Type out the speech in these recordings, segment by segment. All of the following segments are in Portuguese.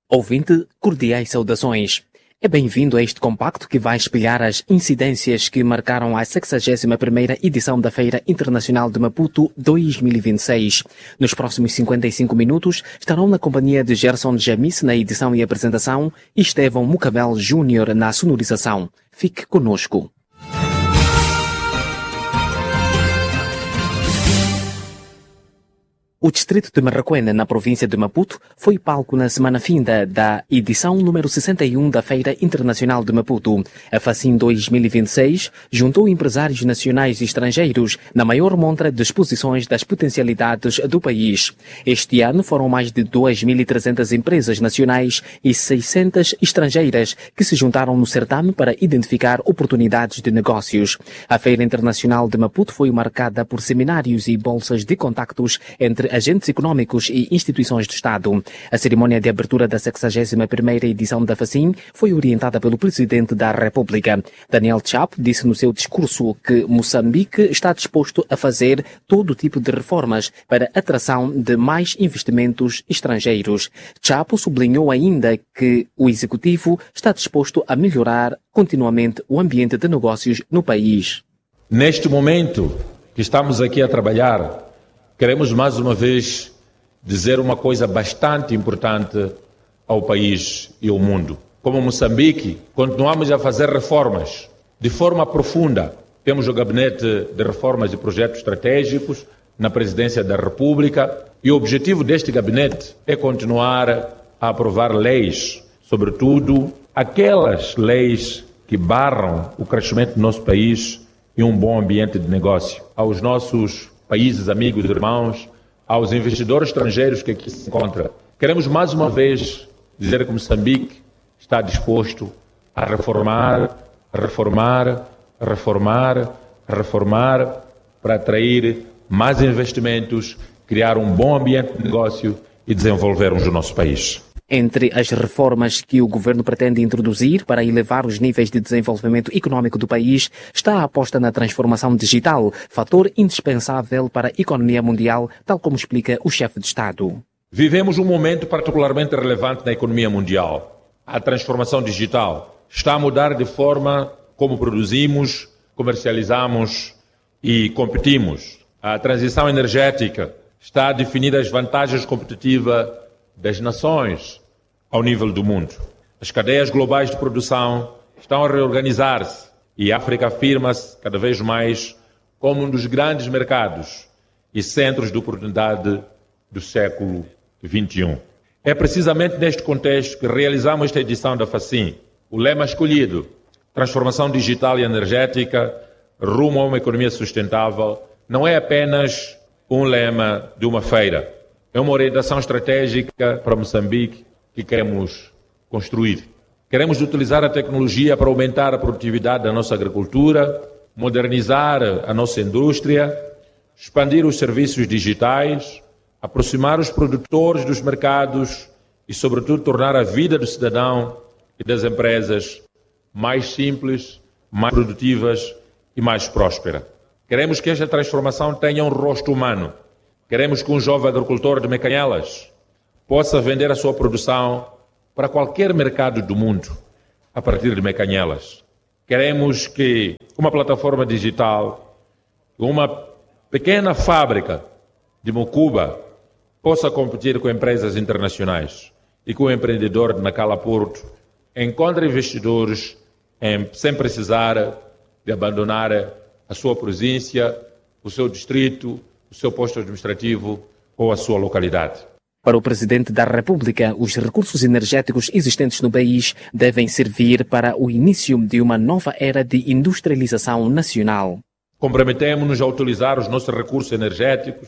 Ouvinte, cordiais saudações. É bem-vindo a este compacto que vai espelhar as incidências que marcaram a 61ª edição da Feira Internacional de Maputo 2026. Nos próximos 55 minutos estarão na companhia de Gerson Jamis na edição e apresentação e Estevão Mucavel Júnior na sonorização. Fique conosco. O distrito de Marraquena, na província de Maputo, foi palco na semana finda da edição número 61 da Feira Internacional de Maputo. A FACIM 2026 juntou empresários nacionais e estrangeiros na maior montra de exposições das potencialidades do país. Este ano foram mais de 2.300 empresas nacionais e 600 estrangeiras que se juntaram no certame para identificar oportunidades de negócios. A Feira Internacional de Maputo foi marcada por seminários e bolsas de contactos entre agentes econômicos e instituições do Estado. A cerimónia de abertura da 61ª edição da FACIM foi orientada pelo Presidente da República. Daniel Chapo disse no seu discurso que Moçambique está disposto a fazer todo tipo de reformas para a atração de mais investimentos estrangeiros. Chapo sublinhou ainda que o Executivo está disposto a melhorar continuamente o ambiente de negócios no país. Neste momento que estamos aqui a trabalhar, queremos mais uma vez dizer uma coisa bastante importante ao país e ao mundo. Como Moçambique, continuamos a fazer reformas de forma profunda. Temos o Gabinete de Reformas e Projetos Estratégicos na Presidência da República e o objetivo deste gabinete é continuar a aprovar leis, sobretudo aquelas leis que barram o crescimento do nosso país e um bom ambiente de negócio. Aos nossos países, amigos e irmãos, aos investidores estrangeiros que aqui se encontram. Queremos mais uma vez dizer que Moçambique está disposto a reformar para atrair mais investimentos, criar um bom ambiente de negócio e desenvolvermos o nosso país. Entre as reformas que o governo pretende introduzir para elevar os níveis de desenvolvimento econômico do país está a aposta na transformação digital, fator indispensável para a economia mundial, tal como explica o chefe de Estado. Vivemos um momento particularmente relevante na economia mundial. A transformação digital está a mudar de forma como produzimos, comercializamos e competimos. A transição energética está a definir as vantagens competitivas das nações ao nível do mundo. As cadeias globais de produção estão a reorganizar-se e a África afirma-se cada vez mais como um dos grandes mercados e centros de oportunidade do século XXI. É precisamente neste contexto que realizamos esta edição da FACIM. O lema escolhido, transformação digital e energética rumo a uma economia sustentável, não é apenas um lema de uma feira. É uma orientação estratégica para Moçambique que queremos construir. Queremos utilizar a tecnologia para aumentar a produtividade da nossa agricultura, modernizar a nossa indústria, expandir os serviços digitais, aproximar os produtores dos mercados e, sobretudo, tornar a vida do cidadão e das empresas mais simples, mais produtivas e mais próspera. Queremos que esta transformação tenha um rosto humano. Queremos que um jovem agricultor de Mecanhelas possa vender a sua produção para qualquer mercado do mundo a partir de Mecanhelas. Queremos que uma plataforma digital, uma pequena fábrica de Mocuba possa competir com empresas internacionais e que o empreendedor de Nacala Porto encontre investidores sem precisar de abandonar a sua província, o seu distrito, o seu posto administrativo ou a sua localidade. Para o Presidente da República, os recursos energéticos existentes no país devem servir para o início de uma nova era de industrialização nacional. Comprometemos-nos a utilizar os nossos recursos energéticos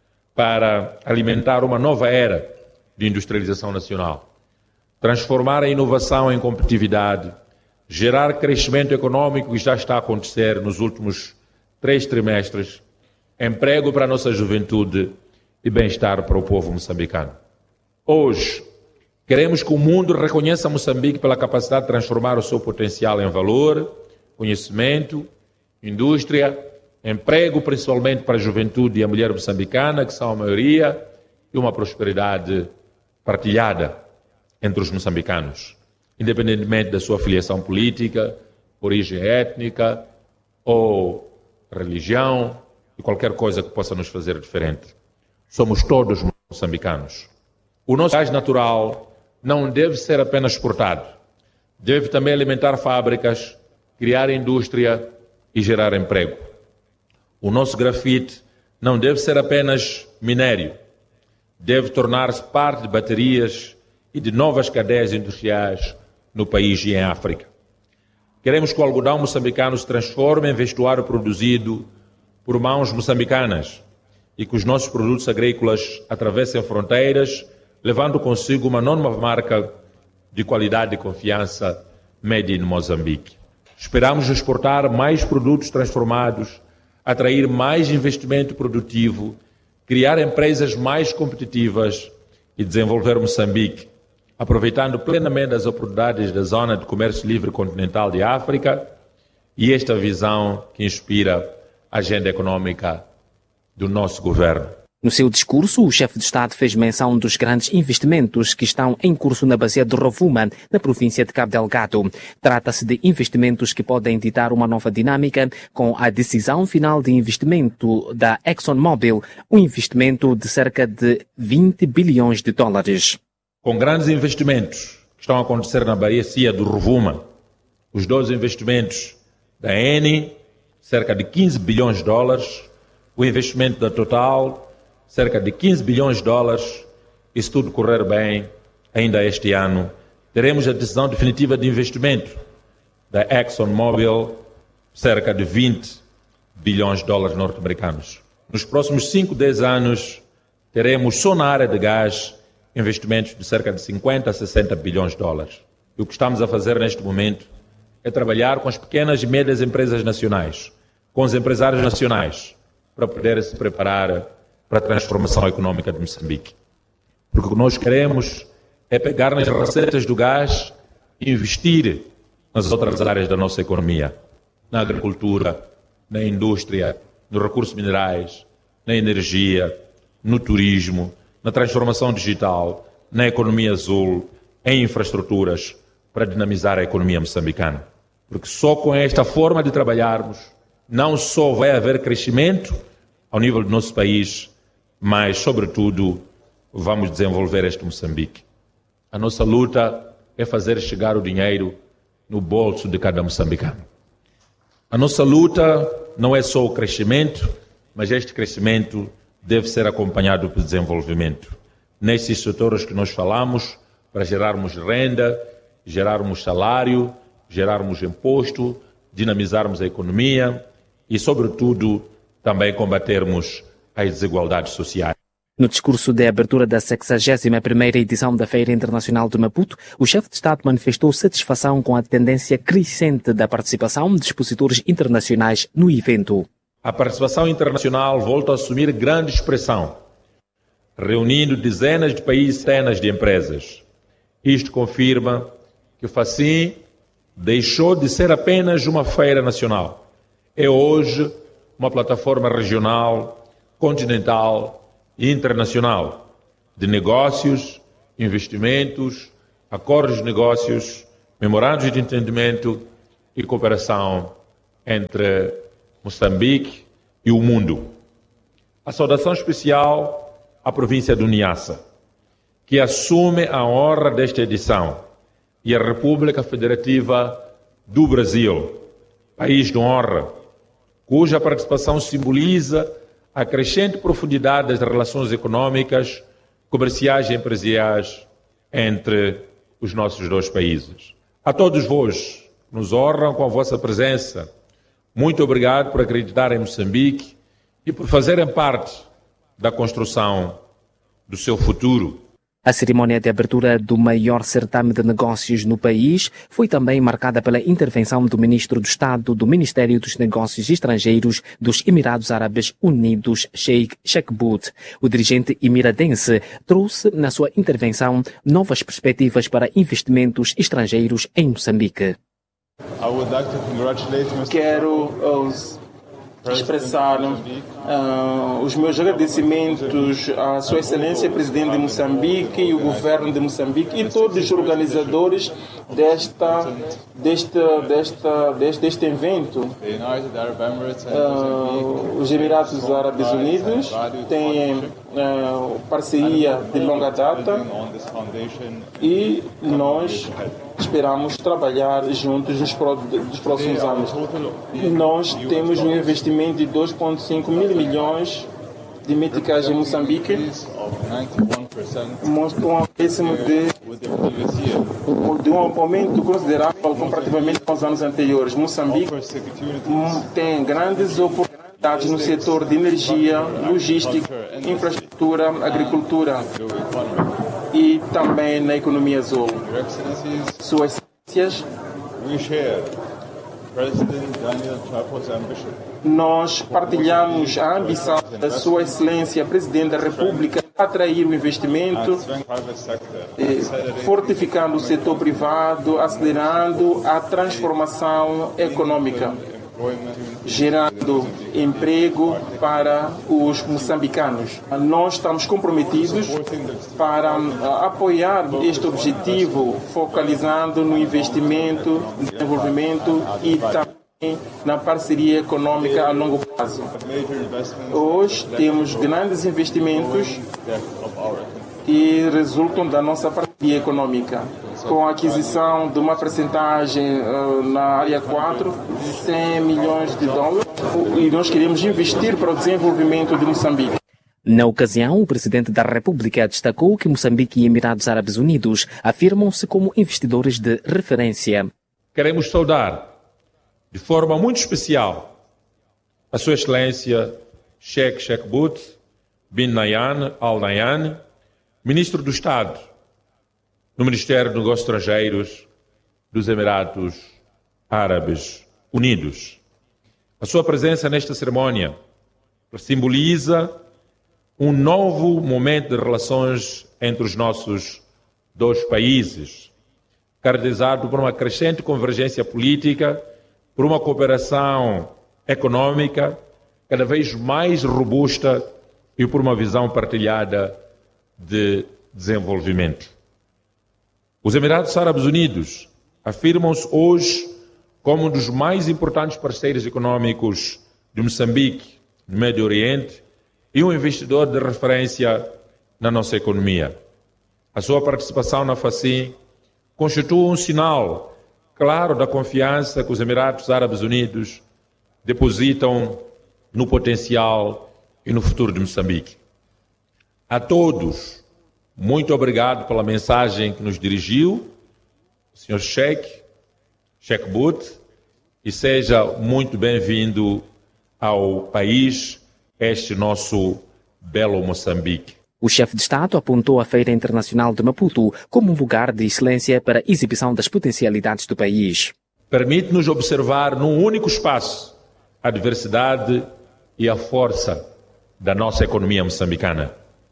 para alimentar uma nova era de industrialização nacional, transformar a inovação em competitividade, gerar crescimento econômico que já está a acontecer nos últimos 3 trimestres, emprego para a nossa juventude e bem-estar para o povo moçambicano. Hoje, queremos que o mundo reconheça Moçambique pela capacidade de transformar o seu potencial em valor, conhecimento, indústria, emprego, principalmente para a juventude e a mulher moçambicana, que são a maioria, e uma prosperidade partilhada. entre os moçambicanos, independentemente da sua filiação política, origem étnica ou religião e qualquer coisa que possa nos fazer diferente. Somos todos moçambicanos. O nosso gás natural não deve ser apenas exportado, deve também alimentar fábricas, criar indústria e gerar emprego. O nosso grafite não deve ser apenas minério, deve tornar-se parte de baterias e de novas cadeias industriais no país e em África. Queremos que o algodão moçambicano se transforme em vestuário produzido por mãos moçambicanas e que os nossos produtos agrícolas atravessem fronteiras, levando consigo uma nova marca de qualidade e confiança made in Moçambique. Esperamos exportar mais produtos transformados, atrair mais investimento produtivo, criar empresas mais competitivas e desenvolver Moçambique, aproveitando plenamente as oportunidades da Zona de Comércio Livre Continental de África e esta visão que inspira a agenda econômica do nosso governo. No seu discurso, o chefe de Estado fez menção dos grandes investimentos que estão em curso na bacia de Rovuma, na província de Cabo Delgado. Trata-se de investimentos que podem ditar uma nova dinâmica com a decisão final de investimento da ExxonMobil, um investimento de cerca de 20 bilhões de dólares. Com grandes investimentos que estão a acontecer na bacia do Rovuma, os 12 investimentos da Eni, cerca de 15 bilhões de dólares, o investimento da Total, cerca de 15 bilhões de dólares, e se tudo correr bem, ainda este ano, teremos a decisão definitiva de investimento da ExxonMobil, cerca de 20 bilhões de dólares norte-americanos. Nos próximos 5, 10 anos, teremos só na área de gás investimentos de cerca de 50 a 60 bilhões de dólares. E o que estamos a fazer neste momento é trabalhar com as pequenas e médias empresas nacionais, com os empresários nacionais, para poder se preparar para a transformação econômica de Moçambique. Porque o que nós queremos é pegar nas receitas do gás e investir nas outras áreas da nossa economia, na agricultura, na indústria, nos recursos minerais, na energia, no turismo, na transformação digital, na economia azul, em infraestruturas, para dinamizar a economia moçambicana. Porque só com esta forma de trabalharmos, não só vai haver crescimento ao nível do nosso país, mas, sobretudo, vamos desenvolver este Moçambique. A nossa luta é fazer chegar o dinheiro no bolso de cada moçambicano. A nossa luta não é só o crescimento, mas este crescimento deve ser acompanhado por desenvolvimento. Nesses setores que nós falamos, para gerarmos renda, gerarmos salário, gerarmos imposto, dinamizarmos a economia e, sobretudo, também combatermos as desigualdades sociais. No discurso de abertura da 61ª edição da Feira Internacional de Maputo, o chefe de Estado manifestou satisfação com a tendência crescente da participação de expositores internacionais no evento. A participação internacional volta a assumir grande expressão, reunindo dezenas de países e centenas de empresas. Isto confirma que o FACIM deixou de ser apenas uma feira nacional. É hoje uma plataforma regional, continental e internacional de negócios, investimentos, acordos de negócios, memorandos de entendimento e cooperação entre Moçambique e o mundo. A saudação especial à província do Niassa, que assume a honra desta edição, e a República Federativa do Brasil, país de honra, cuja participação simboliza a crescente profundidade das relações econômicas, comerciais e empresariais entre os nossos dois países. A todos vós, nos honram com a vossa presença. Muito obrigado por acreditar em Moçambique e por fazerem parte da construção do seu futuro. A cerimónia de abertura do maior certame de negócios no país foi também marcada pela intervenção do Ministro do Estado do Ministério dos Negócios Estrangeiros dos Emirados Árabes Unidos, Sheikh Sheikbout. O dirigente emiradense trouxe na sua intervenção novas perspectivas para investimentos estrangeiros em Moçambique. Quero expressar os meus agradecimentos à Sua Excelência Presidente de Moçambique e o Governo de Moçambique e todos os organizadores deste evento. Os Emirados Árabes Unidos têm parceria de longa data e nós esperamos trabalhar juntos nos próximos anos. Nós temos um investimento de 2,5 mil milhões de meticais em Moçambique, mostra um acréscimo de um aumento considerável comparativamente com os anos anteriores. Moçambique tem grandes oportunidades no setor de energia, logística, infraestrutura, agricultura e também na economia azul. Suas excelências, nós partilhamos a ambição da Sua Excelência Presidente da República de atrair o investimento, fortificando o setor privado, acelerando a transformação econômica, gerando emprego para os moçambicanos. Nós estamos comprometidos para apoiar este objetivo, focalizando no investimento, desenvolvimento e também na parceria econômica a longo prazo. Hoje temos grandes investimentos que resultam da nossa parceria econômica, com a aquisição de uma percentagem na área 4 de 100 milhões de dólares e nós queremos investir para o desenvolvimento de Moçambique. Na ocasião, o Presidente da República destacou que Moçambique e Emirados Árabes Unidos afirmam-se como investidores de referência. Queremos saudar de forma muito especial a Sua Excelência Sheikh Sheikh bin Nahyan Al Nahyan, Ministro do Estado no Ministério dos Negócios Estrangeiros dos Emirados Árabes Unidos. A sua presença nesta cerimônia simboliza um novo momento de relações entre os nossos dois países, caracterizado por uma crescente convergência política, por uma cooperação econômica cada vez mais robusta e por uma visão partilhada de desenvolvimento. Os Emirados Árabes Unidos afirmam-se hoje como um dos mais importantes parceiros econômicos de Moçambique, no Médio Oriente, e um investidor de referência na nossa economia. A sua participação na FACIM constitui um sinal claro da confiança que os Emirados Árabes Unidos depositam no potencial e no futuro de Moçambique. A todos, muito obrigado pela mensagem que nos dirigiu, o Sr. Sheikh Bout, e seja muito bem-vindo ao país, este nosso belo Moçambique. O chefe de Estado apontou a Feira Internacional de Maputo como um lugar de excelência para a exibição das potencialidades do país. Permite-nos observar num único espaço a diversidade e a força da nossa economia moçambicana.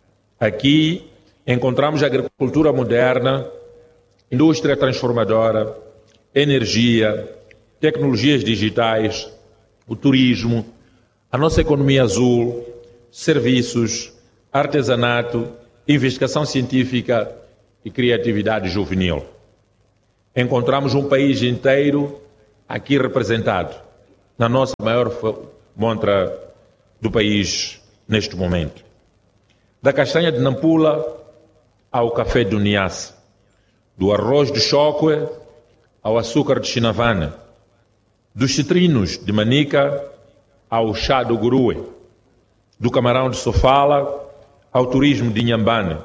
Aqui encontramos a agricultura moderna, indústria transformadora, energia, tecnologias digitais, o turismo, a nossa economia azul, serviços, artesanato, investigação científica e criatividade juvenil. Encontramos um país inteiro aqui representado, na nossa maior montra do país neste momento. Da castanha de Nampula ao café do Niassa, do arroz de Chocwe ao açúcar de Chinavana, dos citrinos de Manica ao chá do Gurue, do camarão de Sofala ao turismo de Inhambane,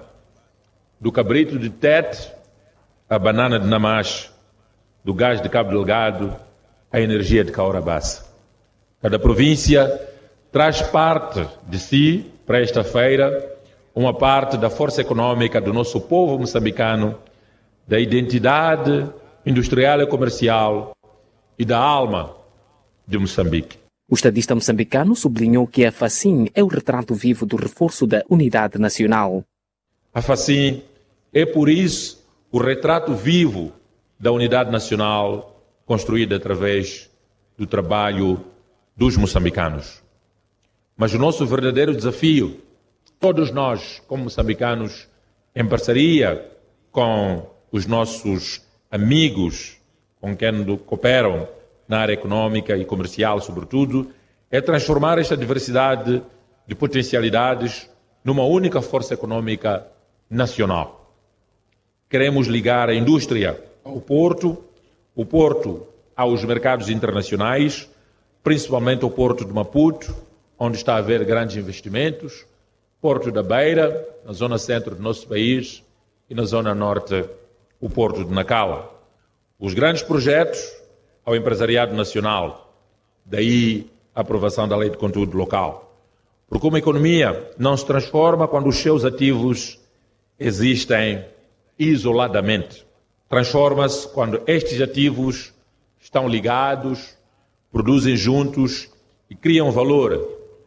do cabrito de Tete à banana de Namache, do gás de Cabo Delgado à energia de Caorabassa. Cada província traz parte de si para esta feira, uma parte da força econômica do nosso povo moçambicano, da identidade industrial e comercial e da alma de Moçambique. O estadista moçambicano sublinhou que a FACIM é o retrato vivo do reforço da unidade nacional. A FACIM é, por isso, o retrato vivo da unidade nacional construída através do trabalho dos moçambicanos. Mas o nosso verdadeiro desafio, todos nós, como moçambicanos, em parceria com os nossos amigos com quem cooperam na área econômica e comercial, sobretudo, é transformar esta diversidade de potencialidades numa única força econômica nacional. Queremos ligar a indústria ao porto, o porto aos mercados internacionais, principalmente ao porto de Maputo, onde está a haver grandes investimentos, porto da Beira, na zona centro do nosso país, e na zona norte, o porto de Nacala. Os grandes projetos ao empresariado nacional, daí a aprovação da Lei de Conteúdo Local. Porque uma economia não se transforma quando os seus ativos existem isoladamente. Transforma-se quando estes ativos estão ligados, produzem juntos e criam valor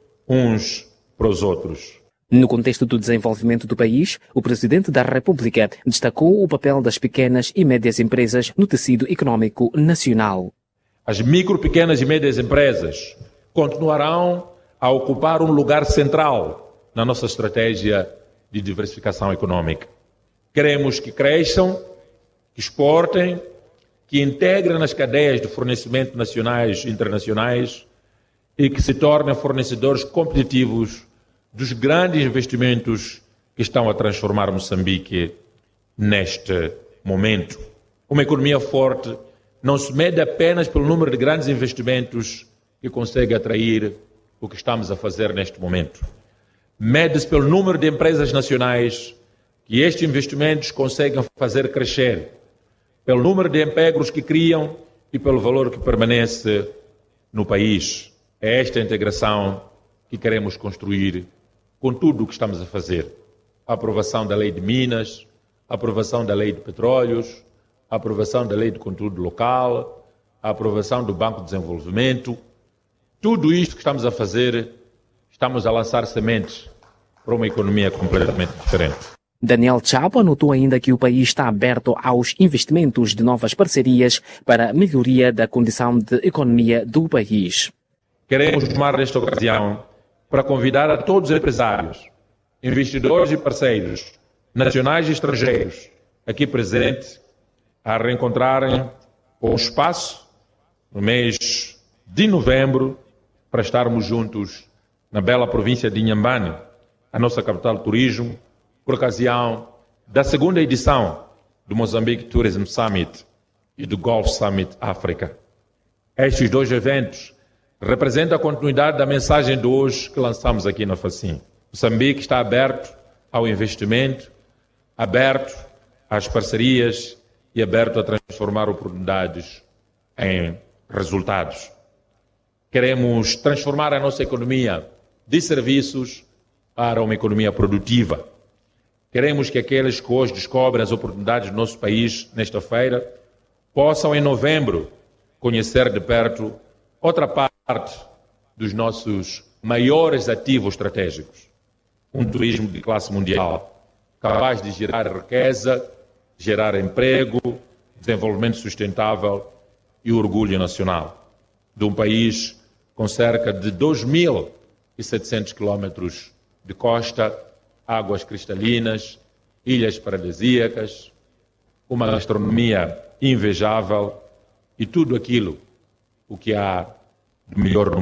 uns para os outros. No contexto do desenvolvimento do país, o Presidente da República destacou o papel das pequenas e médias empresas no tecido econômico nacional. As micro, pequenas e médias empresas continuarão a ocupar um lugar central na nossa estratégia de diversificação econômica. Queremos que cresçam, que exportem, que integrem nas cadeias de fornecimento nacionais e internacionais e que se tornem fornecedores competitivos dos grandes investimentos que estão a transformar Moçambique neste momento. Uma economia forte não se mede apenas pelo número de grandes investimentos que consegue atrair o que estamos a fazer neste momento. Mede-se pelo número de empresas nacionais que estes investimentos conseguem fazer crescer, pelo número de empregos que criam e pelo valor que permanece no país. É esta integração que queremos construir com tudo o que estamos a fazer. A aprovação da Lei de Minas, a aprovação da Lei de Petróleos, a aprovação da Lei de Conteúdo Local, a aprovação do Banco de Desenvolvimento. Tudo isto que estamos a fazer, estamos a lançar sementes para uma economia completamente diferente. Daniel Chapo anotou ainda que o país está aberto aos investimentos de novas parcerias para a melhoria da condição de economia do país. Queremos tomar esta ocasião para convidar a todos os empresários, investidores e parceiros, nacionais e estrangeiros, aqui presentes, a reencontrarem o espaço no mês de novembro para estarmos juntos na bela província de Inhambane, a nossa capital de turismo, por ocasião da segunda edição do Mozambique Tourism Summit e do Gulf Summit África. Estes dois eventos representam a continuidade da mensagem de hoje que lançamos aqui na FACIM. Moçambique está aberto ao investimento, aberto às parcerias e aberto a transformar oportunidades em resultados. Queremos transformar a nossa economia de serviços para uma economia produtiva. Queremos que aqueles que hoje descobrem as oportunidades do nosso país nesta feira possam, em novembro, conhecer de perto outra parte dos nossos maiores ativos estratégicos. Um turismo de classe mundial, capaz de gerar riqueza, gerar emprego, desenvolvimento sustentável e orgulho nacional. De um país com cerca de 2.700 quilómetros de costa, águas cristalinas, ilhas paradisíacas, uma gastronomia invejável e tudo aquilo o que há de melhor no